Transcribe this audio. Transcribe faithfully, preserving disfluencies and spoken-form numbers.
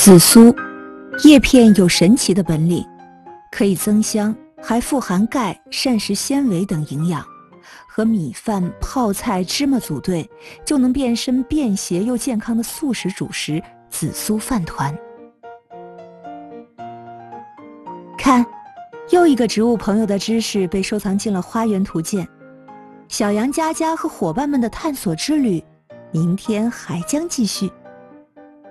紫苏叶片有神奇的本领，可以增香，还富含钙、膳食纤维等营养，和米饭、泡菜、芝麻组队，就能变身便携又健康的素食主食紫苏饭团。看，又一个植物朋友的知识被收藏进了花园图鉴。小羊佳佳和伙伴们的探索之旅，明天还将继续。